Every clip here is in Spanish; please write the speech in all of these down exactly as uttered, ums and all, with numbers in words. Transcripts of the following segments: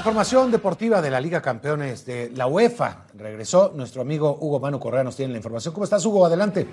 información deportiva de la Liga Campeones de la UEFA. Regresó nuestro amigo Hugo Manu Correa, nos tiene la información. ¿Cómo estás, Hugo? Adelante.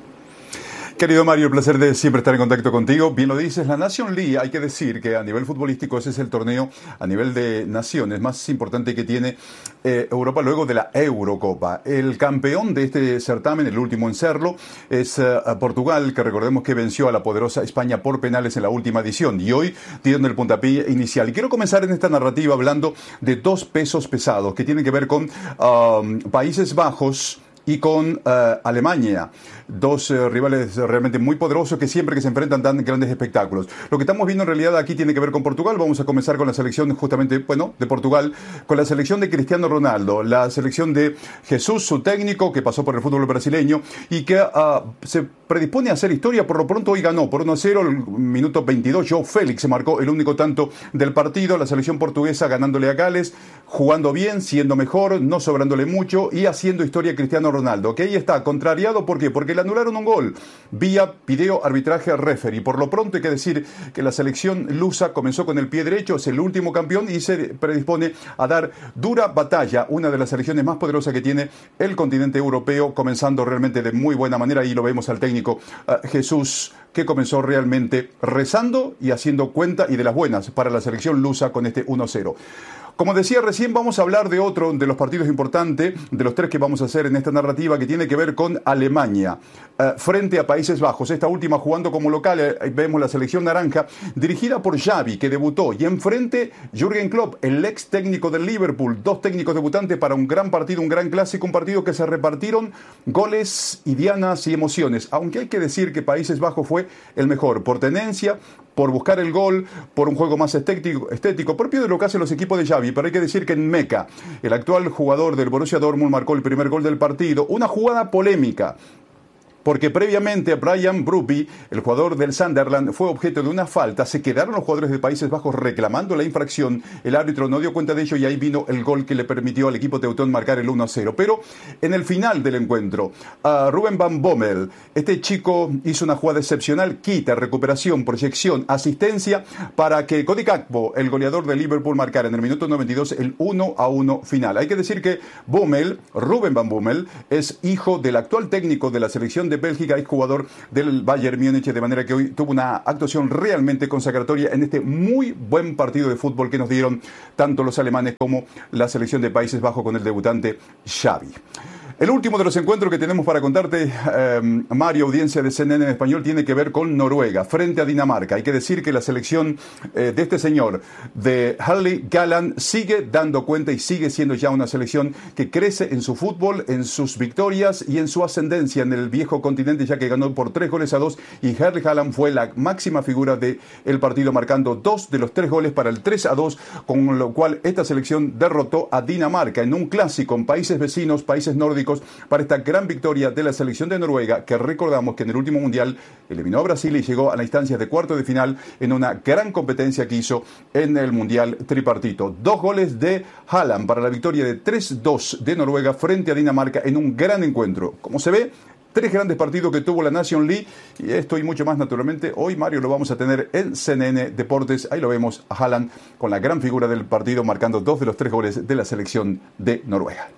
Querido Mario, el placer de siempre estar en contacto contigo. Bien lo dices, la Nation League, hay que decir que a nivel futbolístico ese es el torneo a nivel de naciones más importante que tiene eh, Europa luego de la Eurocopa. El campeón de este certamen, el último en serlo, es eh, Portugal, que recordemos que venció a la poderosa España por penales en la última edición y hoy dieron el puntapié inicial. Y quiero comenzar en esta narrativa hablando de dos pesos pesados que tienen que ver con um, Países Bajos y con uh, Alemania, dos uh, rivales realmente muy poderosos que siempre que se enfrentan dan grandes espectáculos. Lo que estamos viendo en realidad aquí tiene que ver con Portugal. Vamos a comenzar con la selección justamente, bueno, de Portugal, con la selección de Cristiano Ronaldo, la selección de Jesús, su técnico, que pasó por el fútbol brasileño y que uh, se predispone a hacer historia. Por lo pronto hoy ganó por uno a cero, el minuto veintidós, João Félix se marcó el único tanto del partido, la selección portuguesa ganándole a Gales, jugando bien, siendo mejor, no sobrándole mucho y haciendo historia Cristiano Ronaldo. Ronaldo, que ahí está, contrariado, ¿por qué? Porque le anularon un gol vía video arbitraje referee. Por lo pronto hay que decir que la selección lusa comenzó con el pie derecho, es el último campeón y se predispone a dar dura batalla, una de las selecciones más poderosas que tiene el continente europeo, comenzando realmente de muy buena manera. Ahí lo vemos al técnico uh, Jesús, que comenzó realmente rezando y haciendo cuenta y de las buenas para la selección lusa con este uno a cero. Como decía recién, vamos a hablar de otro de los partidos importantes, de los tres que vamos a hacer en esta narrativa, que tiene que ver con Alemania, eh, frente a Países Bajos. Esta última jugando como local, eh, vemos la selección naranja, dirigida por Xavi, que debutó, y enfrente Jürgen Klopp, el ex técnico del Liverpool. Dos técnicos debutantes para un gran partido, un gran clásico, un partido que se repartieron goles y dianas y emociones. Aunque hay que decir que Países Bajos fue el mejor, por tenencia, por buscar el gol, por un juego más estético, estético, propio de lo que hacen los equipos de Xavi. Pero hay que decir que en Meca, el actual jugador del Borussia Dortmund marcó el primer gol del partido. Una jugada polémica, porque previamente Brian Brobby, el jugador del Sunderland, fue objeto de una falta. Se quedaron los jugadores de Países Bajos reclamando la infracción. El árbitro no dio cuenta de ello y ahí vino el gol que le permitió al equipo teutón marcar el uno a cero. Pero en el final del encuentro, uh, Ruben Van Bommel, este chico hizo una jugada excepcional, quita, recuperación, proyección, asistencia, para que Cody Gakpo, el goleador de Liverpool, marcara en el minuto noventa y dos el uno a uno final. Hay que decir que Bommel, Ruben Van Bommel, es hijo del actual técnico de la selección de Bélgica, es jugador del Bayern Múnich, de manera que hoy tuvo una actuación realmente consagratoria en este muy buen partido de fútbol que nos dieron tanto los alemanes como la selección de Países Bajos con el debutante Xavi. El último de los encuentros que tenemos para contarte, eh, Mario, audiencia de C N N en español, tiene que ver con Noruega, frente a Dinamarca. Hay que decir que la selección eh, de este señor, de Erling Haaland, sigue dando cuenta y sigue siendo ya una selección que crece en su fútbol, en sus victorias y en su ascendencia en el viejo continente, ya que ganó por tres goles a dos y Erling Haaland fue la máxima figura del partido, marcando dos de los tres goles para el tres a dos, con lo cual esta selección derrotó a Dinamarca en un clásico en países vecinos, países nórdicos, para esta gran victoria de la selección de Noruega, que recordamos que en el último mundial eliminó a Brasil y llegó a la instancia de cuarto de final en una gran competencia que hizo en el mundial tripartito. Dos goles de Haaland para la victoria de tres dos de Noruega frente a Dinamarca en un gran encuentro. Como se ve, tres grandes partidos que tuvo la Nation League, y esto y mucho más naturalmente hoy, Mario, lo vamos a tener en C N N Deportes. Ahí lo vemos a Haaland con la gran figura del partido, marcando dos de los tres goles de la selección de Noruega.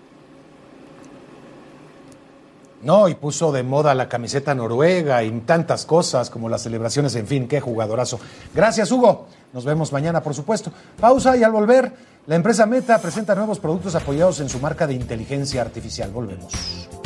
No, y puso de moda la camiseta noruega y tantas cosas como las celebraciones, en fin, qué jugadorazo. Gracias, Hugo. Nos vemos mañana, por supuesto. Pausa y al volver, la empresa Meta presenta nuevos productos apoyados en su marca de inteligencia artificial. Volvemos.